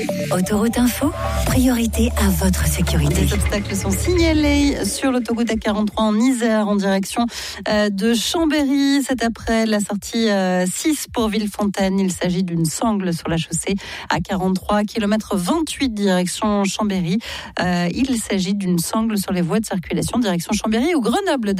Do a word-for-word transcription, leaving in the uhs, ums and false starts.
Autoroute Info, priorité à votre sécurité. Les obstacles sont signalés sur l'autoroute A quarante-trois en Isère en direction de Chambéry. C'est après la sortie six pour Villefontaine. Il s'agit d'une sangle sur la chaussée A quarante-trois, kilomètre vingt-huit direction Chambéry. Il s'agit d'une sangle sur les voies de circulation direction Chambéry ou Grenoble.